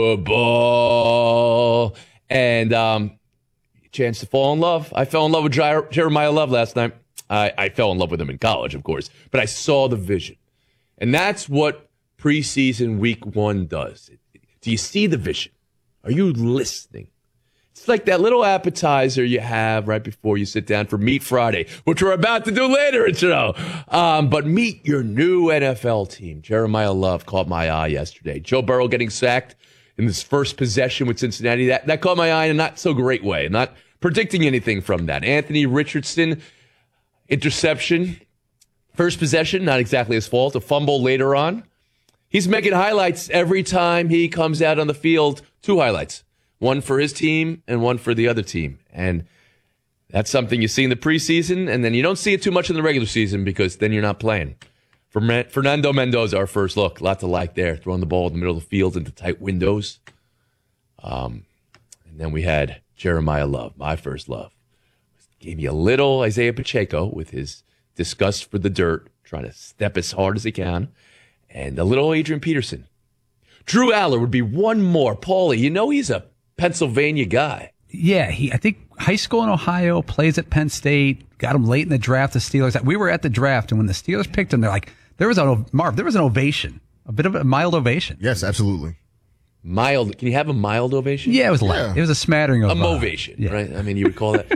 football. And chance to fall in love. I fell in love with Jeremiah Love last night. I fell in love with him in college, of course. But I saw the vision. And that's what preseason week 1 does. Do you see the vision? Are you listening? It's like that little appetizer you have right before you sit down for Meat Friday, which we're about to do later in the show. But meet your new NFL team. Jeremiah Love caught my eye yesterday. Joe Burrow getting sacked in his first possession with Cincinnati. That caught my eye in a not so great way. I'm not predicting anything from that. Anthony Richardson, interception. First possession, not exactly his fault. A fumble later on. He's making highlights every time he comes out on the field. 2 highlights. One for his team and one for the other team. And that's something you see in the preseason, and then you don't see it too much in the regular season because then you're not playing. Fernando Mendoza, our first look. A lot to like there. Throwing the ball in the middle of the field into tight windows. And then we had Jeremiah Love, my first love. Gave me a little Isaiah Pacheco with his disgust for the dirt, trying to step as hard as he can. And a little Adrian Peterson. Drew Aller would be one more. Paulie, you know he's a Pennsylvania guy. Yeah, I think high school in Ohio, plays at Penn State, got him late in the draft, the Steelers. We were at the draft, and when the Steelers picked him, they're like, there was an ovation, a bit of a mild ovation. Yes, absolutely. Mild. Can you have a mild ovation? Yeah, it was light. Yeah. It was a smattering of a movation, right? I mean, you would call that.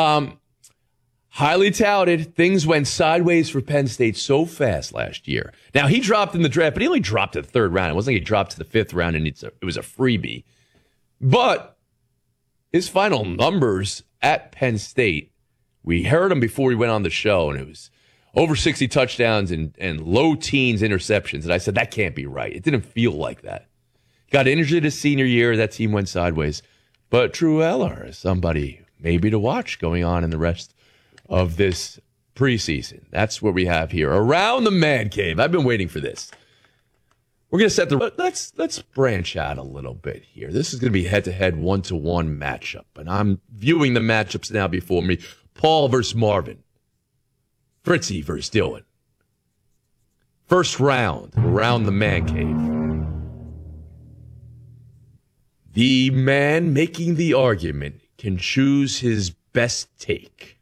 Highly touted. Things went sideways for Penn State so fast last year. Now, he dropped in the draft, but he only dropped to the 3rd round. It wasn't like he dropped to the 5th round, and it was a freebie. But his final numbers at Penn State, we heard him before we went on the show, and it was over 60 touchdowns and low teens interceptions. And I said, that can't be right. It didn't feel like that. Got injured his senior year. That team went sideways. But Drew Eller is somebody maybe to watch going on in the rest of this preseason. That's what we have here. Around the Man Cave. I've been waiting for this. We're going to set the... Let's branch out a little bit here. This is going to be head-to-head, one-to-one matchup. And I'm viewing the matchups now before me. Paul versus Marvin. Fritzy versus Dylan. First round, around the man cave. The man making the argument can choose his best take.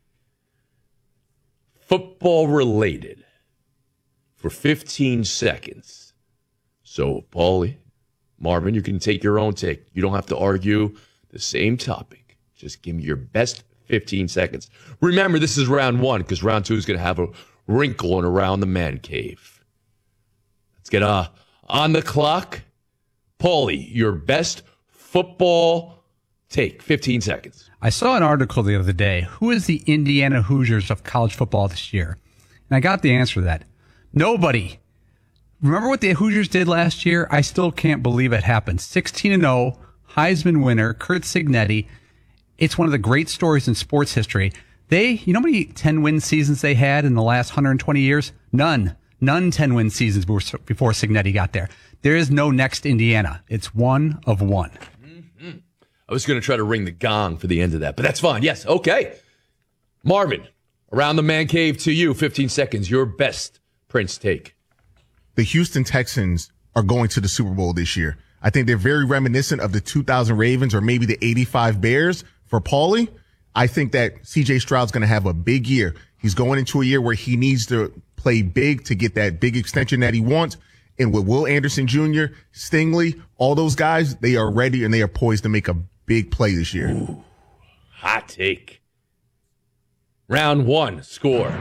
Football related. For 15 seconds. So, Paulie, Marvin, you can take your own take. You don't have to argue the same topic. Just give me your best 15 seconds. Remember, this is round one, because round two is going to have a wrinkle and around the man cave. Let's get on the clock. Paulie, your best football take. 15 seconds. I saw an article the other day. Who is the Indiana Hoosiers of college football this year? And I got the answer to that. Nobody. Remember what the Hoosiers did last year? I still can't believe it happened. 16-0, Heisman winner, Curt Cignetti. It's one of the great stories in sports history. You know how many 10-win seasons they had in the last 120 years? None 10-win seasons before Cignetti got there. There is no next Indiana. It's one of one. Mm-hmm. I was going to try to ring the gong for the end of that, but that's fine. Yes, okay. Marvin, around the man cave to you, 15 seconds. Your best Prince take. The Houston Texans are going to the Super Bowl this year. I think they're very reminiscent of the 2000 Ravens or maybe the 85 Bears. For Paulie, I think that C.J. Stroud's going to have a big year. He's going into a year where he needs to play big to get that big extension that he wants. And with Will Anderson Jr., Stingley, all those guys, they are ready and they are poised to make a big play this year. Ooh, hot take. Round one, score.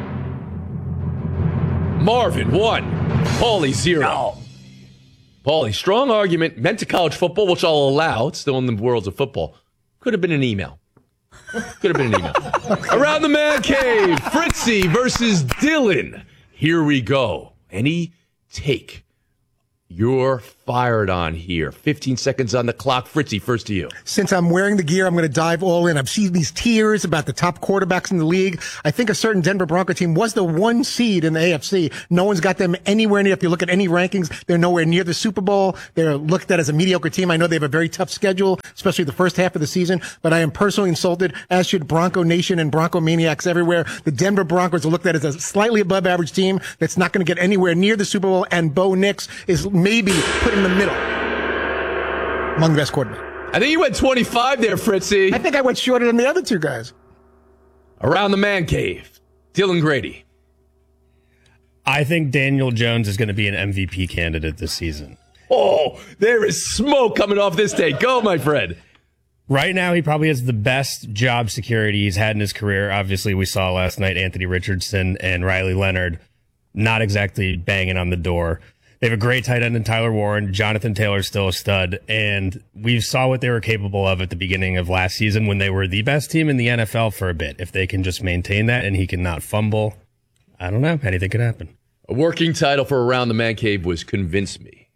Marvin, 1. Paulie, 0. No. Paulie, strong argument. Meant to college football, which I'll allow. It's still in the worlds of football. Could have been an email. Around the man cave, Fritzy versus Dylan. Here we go. Any take? You're fired on here. 15 seconds on the clock. Fritzy, first to you. Since I'm wearing the gear, I'm going to dive all in. I've seen these tiers about the top quarterbacks in the league. I think a certain Denver Bronco team was the 1 seed in the AFC. No one's got them anywhere near. If you look at any rankings, they're nowhere near the Super Bowl. They're looked at as a mediocre team. I know they have a very tough schedule, especially the first half of the season, but I am personally insulted, as should Bronco Nation and Bronco maniacs everywhere. The Denver Broncos are looked at as a slightly above average team that's not going to get anywhere near the Super Bowl, and Bo Nix is maybe put in the middle among the best quarterbacks. I think you went 25 there, Fritzy. I think I went shorter than the other two guys. Around the man cave, Dylan Grady. I think Daniel Jones is going to be an MVP candidate this season. Oh, there is smoke coming off this take. Go, my friend. Right now, he probably has the best job security he's had in his career. Obviously, we saw last night Anthony Richardson and Riley Leonard not exactly banging on the door. They have a great tight end in Tyler Warren. Jonathan Taylor's still a stud. And we saw what they were capable of at the beginning of last season when they were the best team in the NFL for a bit. If they can just maintain that and he can not fumble, I don't know. Anything could happen. A working title for Around the Man Cave was Convince Me.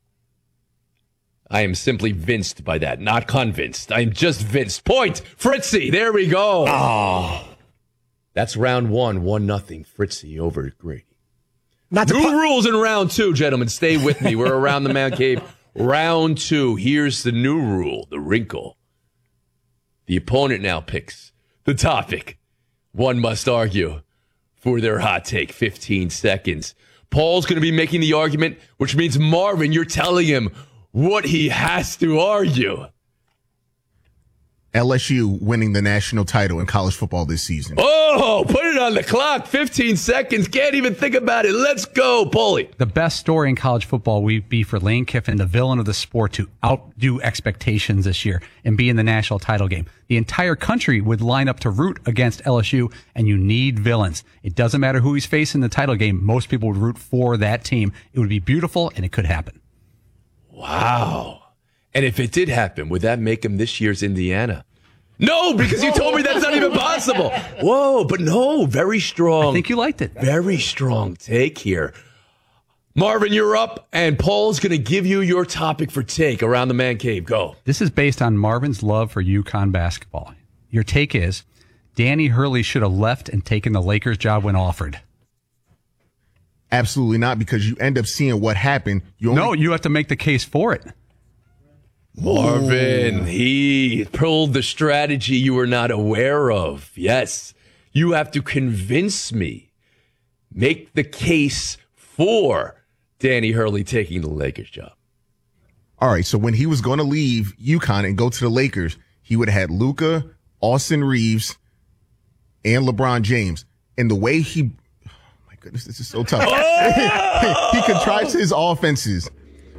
I am simply vinced by that, not convinced. I am just vinced. Point, Fritzy. There we go. Oh. That's round 1, 1-0. Fritzy over Grady. New rules in round 2, gentlemen. Stay with me. We're Around the Man Cave. Round 2. Here's the new rule, the wrinkle. The opponent now picks the topic. One must argue for their hot take. 15 seconds. Paul's going to be making the argument, which means Marvin, you're telling him what he has to argue. LSU winning the national title in college football this season. Oh, put it on the clock. 15 seconds. Can't even think about it. Let's go, Paulie. The best story in college football would be for Lane Kiffin, the villain of the sport, to outdo expectations this year and be in the national title game. The entire country would line up to root against LSU, and you need villains. It doesn't matter who he's facing in the title game. Most people would root for that team. It would be beautiful, and it could happen. Wow. And if it did happen, would that make him this year's Indiana? No, because you told me that's not even possible. Whoa, but no, very strong. I think you liked it. Very strong take here. Marvin, you're up, and Paul's going to give you your topic for take Around the Man Cave. Go. This is based on Marvin's love for UConn basketball. Your take is, Danny Hurley should have left and taken the Lakers job when offered. Absolutely not, because you end up seeing what happened. You have to make the case for it. Marvin, he pulled the strategy you were not aware of. Yes, you have to convince me. Make the case for Danny Hurley taking the Lakers job. All right, so when he was going to leave UConn and go to the Lakers, he would have had Luka, Austin Reeves, and LeBron James. And the way he, oh my goodness, this is so tough. He contrives his offenses.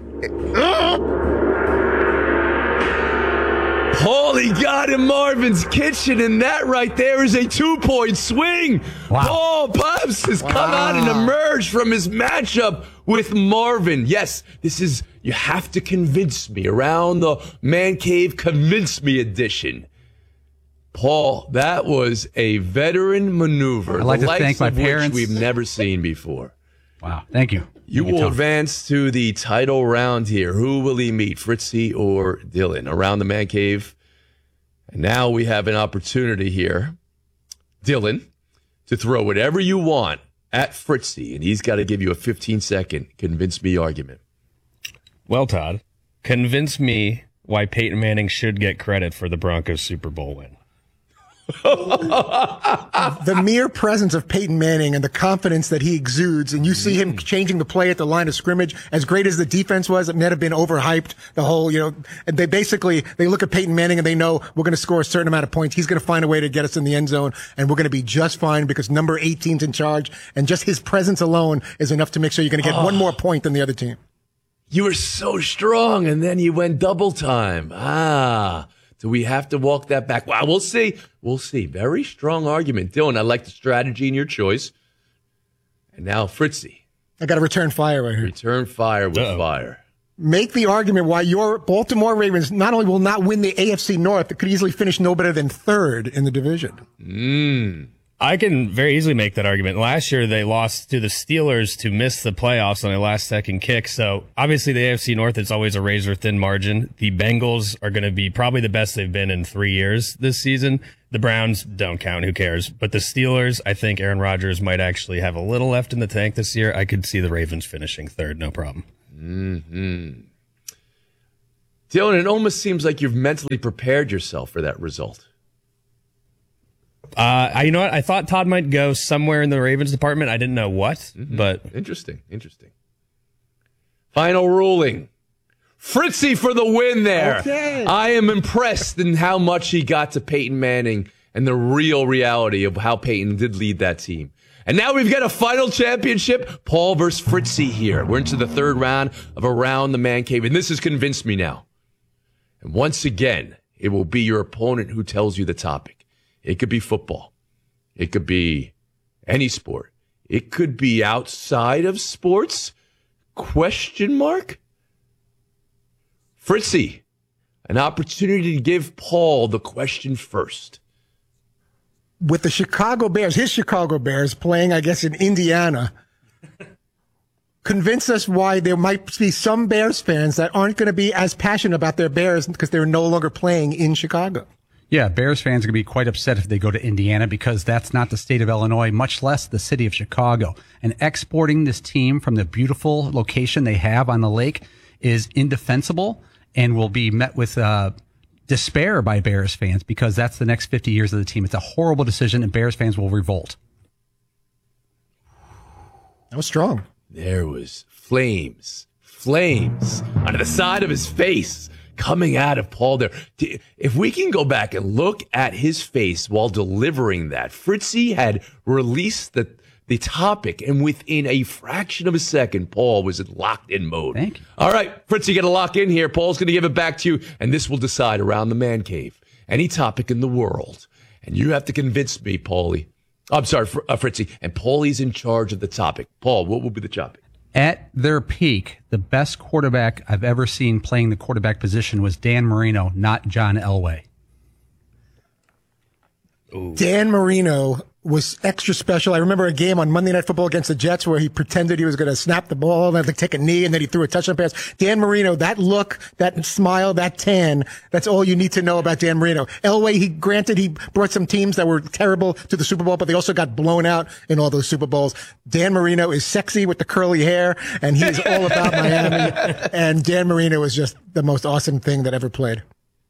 Paulie got in Marvin's kitchen, and that right there is a 2-point swing. Wow. Paul Pops has come out and emerged from his matchup with Marvin. Yes, this is, you have to convince me, around the Man Cave Convince Me edition. Paul, that was a veteran maneuver. I'd like to thank my parents. Which we've never seen before. Wow, thank you. You will advance to the title round here. Who will he meet, Fritzy or Dylan? Around the Man Cave. And now we have an opportunity here, Dylan, to throw whatever you want at Fritzy, and he's got to give you a 15-second convince me argument. Well, Todd, convince me why Peyton Manning should get credit for the Broncos Super Bowl win. The mere presence of Peyton Manning and the confidence that he exudes, and you see him changing the play at the line of scrimmage, as great as the defense was, it may have been overhyped. The whole, and they look at Peyton Manning and they know we're going to score a certain amount of points. He's going to find a way to get us in the end zone, and we're going to be just fine because number 18's in charge, and just his presence alone is enough to make sure you're going to get one more point than the other team. You were so strong, and then you went double time. Do we have to walk that back? Well, we'll see. We'll see. Very strong argument. Dylan, I like the strategy in your choice. And now, Fritzy. I got to return fire right here. Return fire with fire. Make the argument why your Baltimore Ravens not only will not win the AFC North, but could easily finish no better than third in the division. I can very easily make that argument. Last year, they lost to the Steelers to miss the playoffs on a last-second kick. So, obviously, the AFC North is always a razor-thin margin. The Bengals are going to be probably the best they've been in 3 years this season. The Browns don't count. Who cares? But the Steelers, I think Aaron Rodgers might actually have a little left in the tank this year. I could see the Ravens finishing third, no problem. Dylan, it almost seems like you've mentally prepared yourself for that result. You know what? I thought Todd might go somewhere in the Ravens department. I didn't know what, but Interesting. Final ruling. Fritzy for the win there. Okay. I am impressed in how much he got to Peyton Manning and the real reality of how Peyton did lead that team. And now we've got a final championship, Paul versus Fritzy here. We're into the third round of Around the Man Cave, and this has convinced me now. And once again, it will be your opponent who tells you the topic. It could be football. It could be any sport. It could be outside of sports? Question mark? Fritzy, an opportunity to give Paul the question first. With the Chicago Bears, his Chicago Bears playing, I guess, in Indiana, convince us why there might be some Bears fans that aren't going to be as passionate about their Bears because they're no longer playing in Chicago. Yeah, Bears fans are going to be quite upset if they go to Indiana because that's not the state of Illinois, much less the city of Chicago. And exporting this team from the beautiful location they have on the lake is indefensible and will be met with despair by Bears fans because that's the next 50 years of the team. It's a horrible decision, and Bears fans will revolt. That was strong. There was flames on the side of his face coming out of Paul there. If we can go back and look at his face while delivering that, Fritzy had released the topic, and within a fraction of a second, Paul was in locked-in mode. Thank you. All right, Fritzy, you got to lock in here. Paul's going to give it back to you, and this will decide Around the Man Cave. Any topic in the world. And you have to convince me, Paulie. I'm sorry, Fritzy. And Paulie's in charge of the topic. Paul, what will be the topic? At their peak, the best quarterback I've ever seen playing the quarterback position was Dan Marino, not John Elway. Dan Marino was extra special. I remember a game on Monday Night Football against the Jets where he pretended he was going to snap the ball and take a knee, and then he threw a touchdown pass. Dan Marino, that look, that smile, that tan, that's all you need to know about Dan Marino. Elway, he brought some teams that were terrible to the Super Bowl, but they also got blown out in all those Super Bowls. Dan Marino is sexy with the curly hair, and he's all about Miami. And Dan Marino is just the most awesome thing that ever played.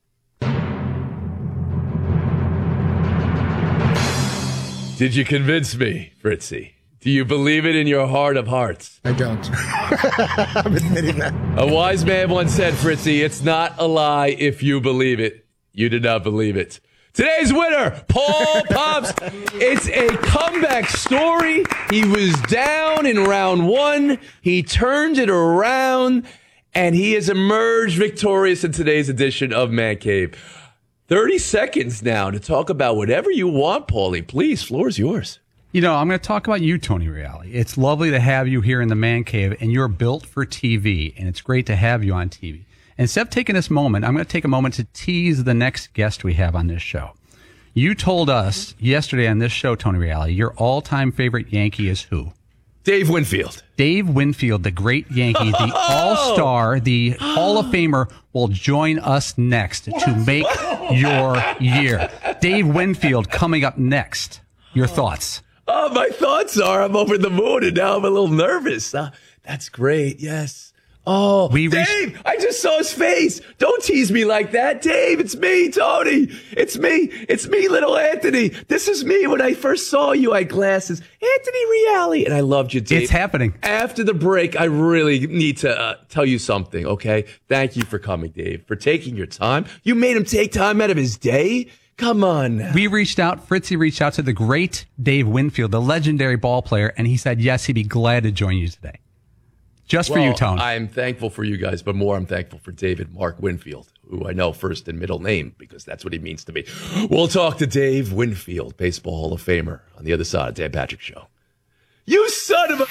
Did you convince me, Fritzy? Do you believe it in your heart of hearts? I don't. I'm admitting that. A wise man once said, Fritzy, it's not a lie if you believe it. You did not believe it. Today's winner, Paul Pops. It's a comeback story. He was down in round one. He turned it around, and he has emerged victorious in today's edition of Man Cave. 30 seconds now to talk about whatever you want, Paulie. Please, floor is yours. I'm going to talk about you, Tony Reale. It's lovely to have you here in the Man Cave, and you're built for TV, and it's great to have you on TV. And instead of taking this moment, I'm going to take a moment to tease the next guest we have on this show. You told us yesterday on this show, Tony Reale, your all-time favorite Yankee is who? Dave Winfield. Dave Winfield, the great Yankee, the all-star, the Hall of Famer, will join us next to make your year. Dave Winfield coming up next. Your thoughts? Oh, my thoughts are I'm over the moon, and now I'm a little nervous. That's great. Yes. Oh, Dave, I just saw his face. Don't tease me like that. Dave, it's me, Tony. It's me. It's me, little Anthony. This is me when I first saw you. I had glasses. Anthony Reale. And I loved you, Dave. It's happening. After the break, I really need to tell you something, okay? Thank you for coming, Dave, for taking your time. You made him take time out of his day. Come on now. Fritzy reached out to the great Dave Winfield, the legendary ball player, and he said, yes, he'd be glad to join you today. Just for you, Tone. I'm thankful for you guys, but more I'm thankful for David Mark Winfield, who I know first and middle name because that's what he means to me. We'll talk to Dave Winfield, Baseball Hall of Famer, on the other side of Dan Patrick Show. You son of a...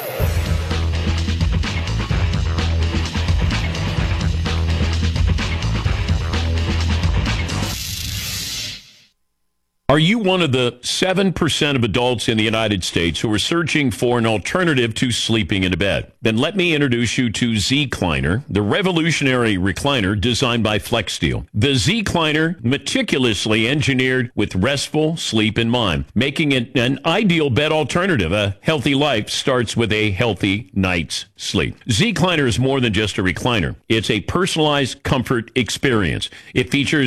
Are you one of the 7% of adults in the United States who are searching for an alternative to sleeping in a bed? Then let me introduce you to Z-Cliner, the revolutionary recliner designed by FlexSteel. The Z-Cliner, meticulously engineered with restful sleep in mind, making it an ideal bed alternative. A healthy life starts with a healthy night's sleep. Z-Cliner is more than just a recliner. It's a personalized comfort experience. It features